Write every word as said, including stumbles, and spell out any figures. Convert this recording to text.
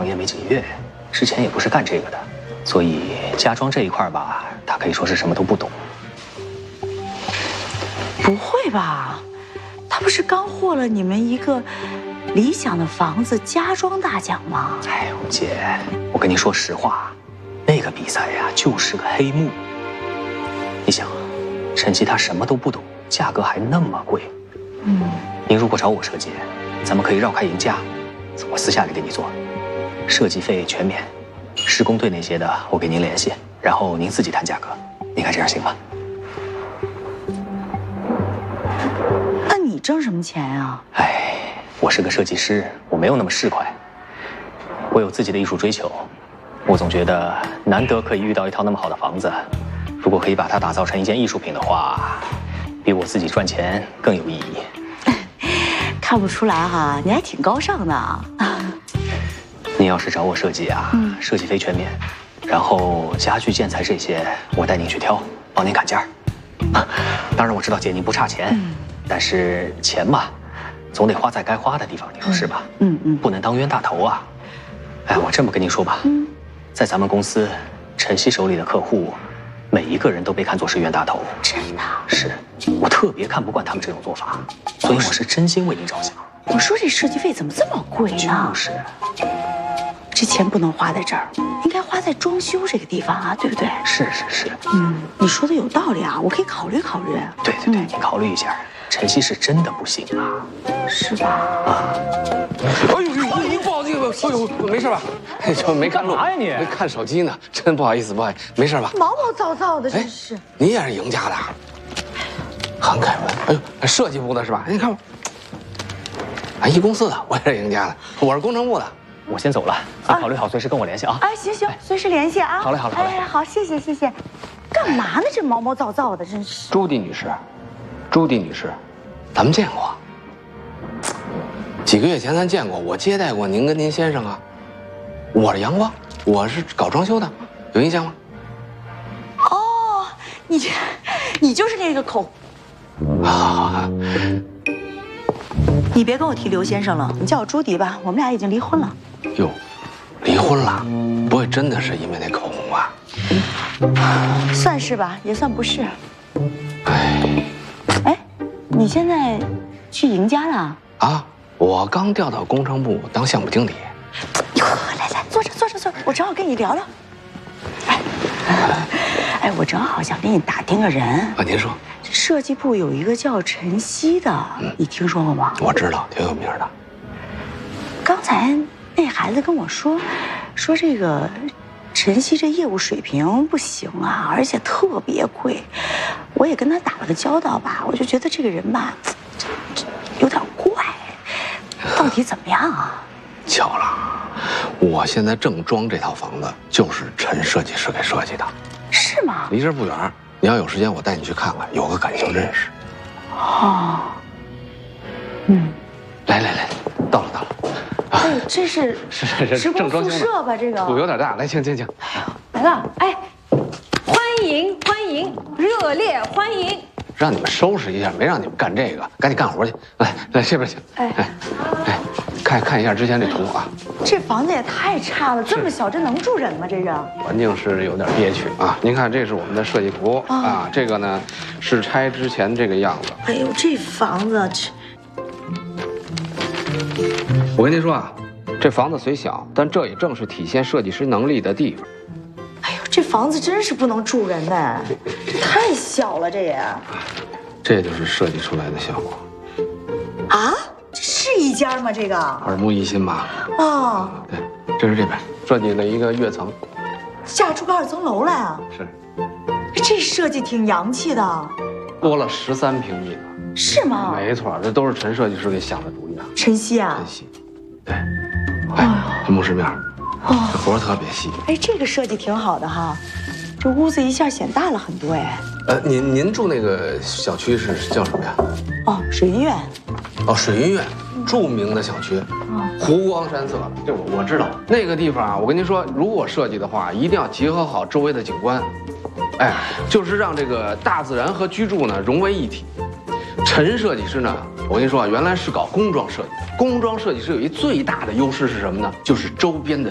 行业没几个月，之前也不是干这个的，所以家装这一块吧，他可以说是什么都不懂。 不会吧？他不是刚获了你们一个理想的房子家装大奖吗？ 哎，红姐，我跟你说实话，那个比赛呀就是个黑幕。你想，陈曦他什么都不懂，价格还那么贵。嗯，您如果找我设计，咱们可以绕开赢家，我私下里给你做，设计费全免，施工队那些的我给您联系，然后您自己谈价格。你看这样行吗？ 那你挣什么钱啊？ 哎，我是个设计师，我没有那么市侩，我有自己的艺术追求。我总觉得难得可以遇到一套那么好的房子，如果可以把它打造成一件艺术品的话，比我自己赚钱更有意义。 看不出来哈，你还挺高尚的。 您要是找我设计啊，嗯、设计费全免，然后家具建材这些我带您去挑，帮您砍价。啊，当然我知道姐您不差钱，嗯、但是钱嘛，总得花在该花的地方，你说是吧？嗯嗯，不能当冤大头啊。哎，我这么跟您说吧，嗯、在咱们公司，陈曦手里的客户，每一个人都被看作是冤大头。 真的？ 是，我特别看不惯他们这种做法，所以我是真心为您着想。 我说这设计费怎么这么贵呢？ 就是， 这钱不能花在这儿，应该花在装修这个地方啊，对不对？ 是是是， 嗯，你说的有道理啊，我可以考虑考虑。 对对对，嗯、您考虑一下，陈曦是真的不行啊， 是吧？ 啊！哎呦呦，哎呦，不好意思，哎呦，没事吧？就没看路。 干嘛呀你？ 没看手机呢，真不好意思，不好意思，没事吧？ 毛毛躁躁的，真是。 你也是赢家的，韩凯文，哎呦，设计部的是吧？你看我。俺一公司的，我也是赢家的，我是工程部的。 我先走了，你考虑好随时跟我联系啊。 哎，行行，随时联系啊。 好嘞，好嘞，好嘞。 哎，好，谢谢谢谢。干嘛呢？这毛毛躁躁的，真是。 朱迪女士，朱迪女士，咱们见过。几个月前咱见过，我接待过您跟您先生啊。我是阳光，我是搞装修的，有印象吗？ 哦，你，你就是那个口。 啊。 你别跟我提刘先生了，你叫我朱迪吧。我们俩已经离婚了。 哟，离婚了？不会真的是因为那口红吧？ 算是吧，也算不是。 哎， 哎，你现在去赢家了？ 啊，我刚调到工程部当项目经理。 哟，来来，坐着坐着坐着，我正好跟你聊聊。哎，哎，我正好想给你打听个人。 啊，您说。 设计部有一个叫陈曦的，嗯、你听说过吗？ 我知道，挺有名的。 刚才那孩子跟我说，说这个陈曦这业务水平不行啊，而且特别贵。我也跟他打了个交道吧，我就觉得这个人吧，这这有点怪，到底怎么样啊？ 巧了，我现在正装这套房子，就是陈设计师给设计的。 是吗？ 离这不远。你要有时间，我带你去看看，有个感情认识。 哦，嗯， 来来来，到了到了。 哎，这是是是是正装宿舍吧？这个土有点大，来，请请请。 哎呦，来了，哎，欢迎欢迎，热烈欢迎！ 让你们收拾一下，没让你们干这个，赶紧干活去。来来这边请。哎哎哎，看看一下之前这图啊。 这房子也太差了，这么小，这能住人吗？这个环境是有点憋屈啊。您看，这是我们的设计图啊，啊这个呢是拆之前这个样子。 哎呦，这房子这…… 我跟您说啊，这房子虽小，但这也正是体现设计师能力的地方。 哎呦，这房子真是不能住人呢，这太小了，这也。 这就是设计出来的效果。 啊？这是一家吗？这个耳目一新吧？ 哦， 对，这是这边设计了一个跃层， 架出个二层楼来啊！ 是， 这设计挺洋气的， 多了十三平米的， 是吗？ 没错，这都是陈设计师给想的主意啊。 陈曦啊， 陈曦，对，哎，这木饰面，哦，这活特别细。 哎，这个设计挺好的哈，这屋子一下显大了很多哎。 呃，您您住那个小区是叫什么呀？ 哦，水云苑。 哦，水云苑，著名的小区，湖光山色，这我我知道。那个地方啊，我跟您说，如果设计的话，一定要结合好周围的景观，哎，就是让这个大自然和居住呢融为一体。陈设计师呢，我跟你说啊，原来是搞工装设计的，工装设计师有一最大的优势是什么呢？就是周边的